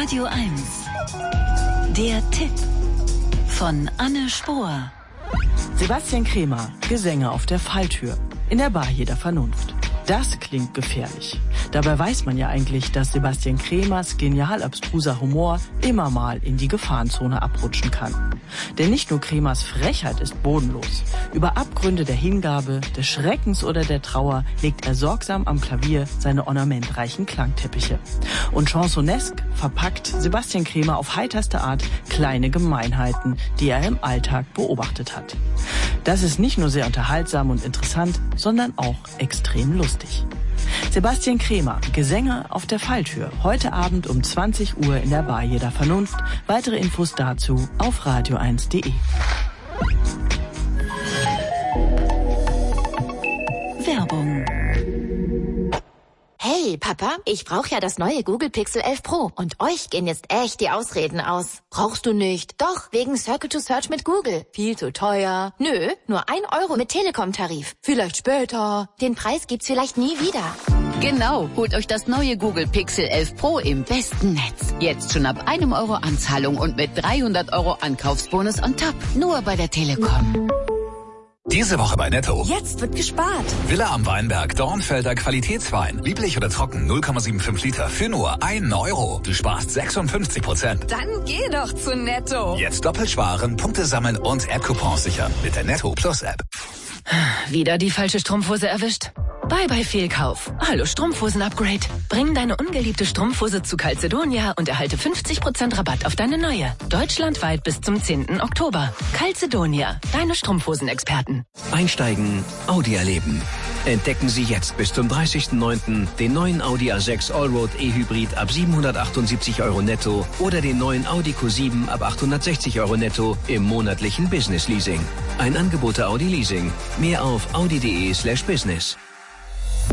Radio 1. Der Tipp von Anne Spohr. Sebastian Krämer, Gesänge auf der Falltür, in der Bar jeder Vernunft. Das klingt gefährlich. Dabei weiß man ja eigentlich, dass Sebastian Krämers genial abstruser Humor immer mal in die Gefahrenzone abrutschen kann. Denn nicht nur Krämers Frechheit ist bodenlos. Über Abgründe der Hingabe, des Schreckens oder der Trauer legt er sorgsam am Klavier seine ornamentreichen Klangteppiche. Und chansonesk verpackt Sebastian Krämer auf heiterste Art kleine Gemeinheiten, die er im Alltag beobachtet hat. Das ist nicht nur sehr unterhaltsam und interessant, sondern auch extrem lustig. Sebastian Krämer, Gesänge auf der Falltür. Heute Abend um 20 Uhr in der Bar jeder Vernunft. Weitere Infos dazu auf radio1.de. Werbung. Hey, Papa, ich brauche ja das neue Google Pixel 11 Pro. Und euch gehen jetzt echt die Ausreden aus. Brauchst du nicht? Doch, wegen Circle to Search mit Google. Viel zu teuer. Nö, nur 1 Euro mit Telekom-Tarif. Vielleicht später. Den Preis gibt's vielleicht nie wieder. Genau, holt euch das neue Google Pixel 11 Pro im besten Netz. Jetzt schon ab 1 Euro Anzahlung und mit 300 Euro Ankaufsbonus on top. Nur bei der Telekom. Diese Woche bei Netto. Jetzt wird gespart. Villa am Weinberg, Dornfelder Qualitätswein. Lieblich oder trocken, 0,75 Liter für nur 1 Euro. Du sparst 56%. Dann geh doch zu Netto. Jetzt doppelt sparen, Punkte sammeln und App-Coupons sichern mit der Netto Plus App. Wieder die falsche Strumpfhose erwischt? Bye bye Fehlkauf. Hallo Strumpfhosen-Upgrade. Bring deine ungeliebte Strumpfhose zu Calzedonia und erhalte 50% Rabatt auf deine neue. Deutschlandweit bis zum 10. Oktober. Calzedonia, deine Strumpfhosenexperten. Einsteigen, Audi erleben. Entdecken Sie jetzt bis zum 30.09. den neuen Audi A6 Allroad E-Hybrid ab 778 Euro netto oder den neuen Audi Q7 ab 860 Euro netto im monatlichen Business Leasing. Ein Angebot der Audi Leasing. Mehr auf audi.de/business.